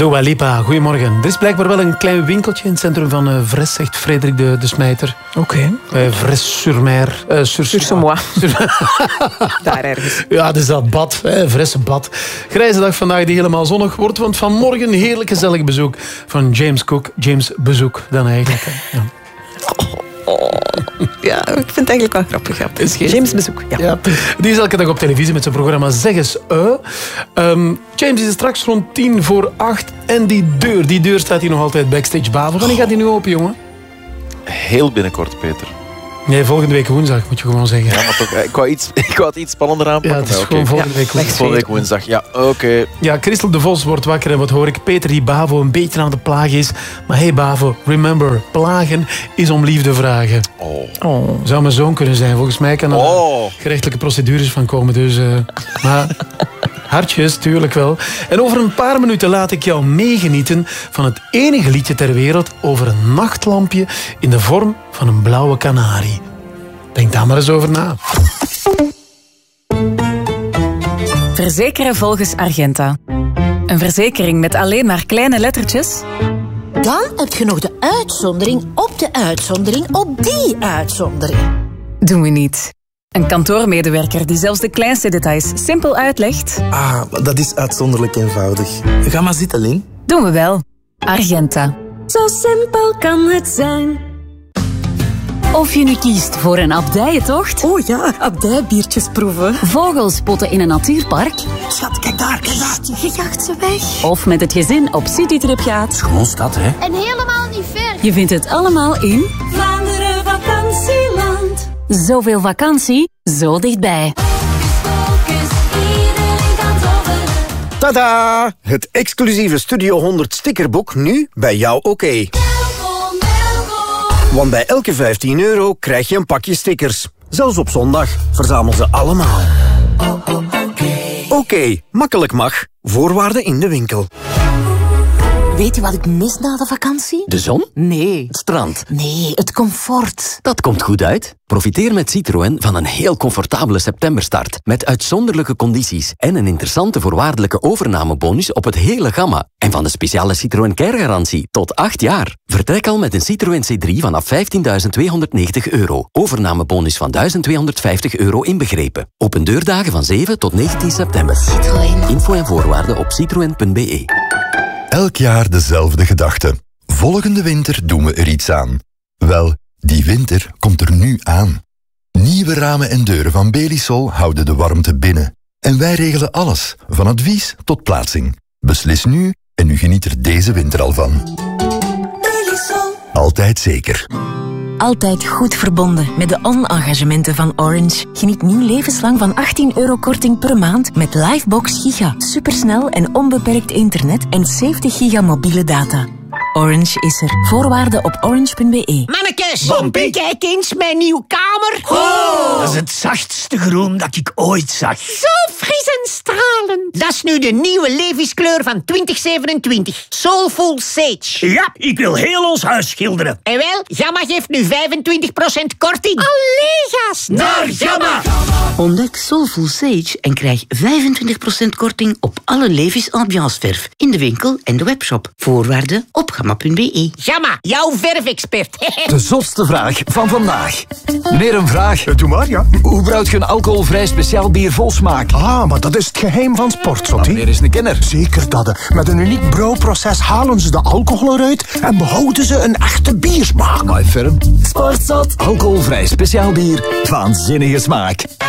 Dua Lipa, goedemorgen. Er is blijkbaar wel een klein winkeltje in het centrum van Vres, zegt Frederik de Smijter. Oké. Vres-sur-Mer. Sur-sur-moi. Daar ergens. Ja, het is dat bad, Vresse bad. Grijze dag vandaag die helemaal zonnig wordt, want vanmorgen een heerlijk gezellig bezoek van James Cook. James Bezoek dan eigenlijk. Ja. Ja, ik vind het eigenlijk wel grappig. James Bezoek. Ja. Die is elke dag op televisie met zijn programma Zeg eens James is straks rond 7:50 en die deur staat hier nog altijd backstage Bavo. Wanneer gaat die nu open, jongen? Heel binnenkort, Peter. Nee, volgende week woensdag, moet je gewoon zeggen. Ja, maar toch, ik wou het iets spannender aanpakken. Ja, het is gewoon volgende week woensdag. Volgende week woensdag, ja, oké. Ja, Christel de Vos wordt wakker en wat hoor ik? Peter die Bavo een beetje aan de plagen is. Maar hey Bavo, remember, plagen is om liefde vragen. Oh. Zou mijn zoon kunnen zijn. Volgens mij kan er gerechtelijke procedures van komen. Dus, maar hartjes, tuurlijk wel. En over een paar minuten laat ik jou meegenieten van het enige liedje ter wereld over een nachtlampje in de vorm van een blauwe kanarie. Denk daar maar eens over na. Verzekeren volgens Argenta. Een verzekering met alleen maar kleine lettertjes? Dan heb je nog de uitzondering op de uitzondering op die uitzondering. Doen we niet. Een kantoormedewerker die zelfs de kleinste details simpel uitlegt? Ah, dat is uitzonderlijk eenvoudig. Ga maar zitten, Lin. Doen we wel. Argenta. Zo simpel kan het zijn. Of je nu kiest voor een abdijentocht. Oh ja, abdijbiertjes proeven. Vogels spotten in een natuurpark. Schat, kijk daar, kijk daar. Je jaagt ze weg. Of met het gezin op citytrip gaat. Gewoon stad, hè? En helemaal niet ver. Je vindt het allemaal in Vlaanderen vakantieland. zoveel vakantie, zo dichtbij. Tada! Het exclusieve Studio 100 stickerboek nu bij jou oké. Want bij elke €15 krijg je een pakje stickers. Zelfs op zondag. Verzamel ze allemaal. Oké, makkelijk mag. Voorwaarden in de winkel. Weet je wat ik mis na de vakantie? De zon? Nee. Het strand? Nee, het comfort. Dat komt goed uit. Profiteer met Citroën van een heel comfortabele septemberstart. Met uitzonderlijke condities en een interessante voorwaardelijke overnamebonus op het hele gamma. En van de speciale Citroën Care-garantie tot 8 jaar. Vertrek al met een Citroën C3 vanaf €15.290. Overnamebonus van €1.250 inbegrepen. Open deurdagen van 7 tot 19 september. Citroën. Info en voorwaarden op citroen.be. Elk jaar dezelfde gedachte. Volgende winter doen we er iets aan. Wel, die winter komt er nu aan. Nieuwe ramen en deuren van Belisol houden de warmte binnen. En wij regelen alles, van advies tot plaatsing. Beslis nu en u geniet er deze winter al van. Belisol. Altijd zeker. Altijd goed verbonden met de on-engagementen van Orange. Geniet nu levenslang van €18 korting per maand met Livebox Giga. Supersnel en onbeperkt internet en 70 giga mobiele data. Orange is er. Voorwaarden op orange.be. Mannekes, Bompie, kijk eens mijn nieuwe kamer. Oh, dat is het zachtste groen dat ik ooit zag. Zo fris en stralend. Dat is nu de nieuwe Levi's-kleur van 2027. Soulful Sage. Ja, ik wil heel ons huis schilderen. En wel, Gamma geeft nu 25% korting. Allee, gast. Naar Gamma! Ontdek Soulful Sage en krijg 25% korting op alle Levi's ambianceverf in de winkel en de webshop. Voorwaarden op gamma.be. Gamma, jouw verfexpert. De zotste vraag van vandaag. Meneer, een vraag. Doe maar, ja. Hoe brouwt je een alcoholvrij speciaal bier vol smaak? Ah, maar dat is het geheim van Sportzot, hè? Meneer is een kenner. Zeker dat. Met een uniek brouwproces halen ze de alcohol eruit en behouden ze een echte biersmaak. My firm. Sportzot. Alcoholvrij speciaal bier. Waanzinnige smaak.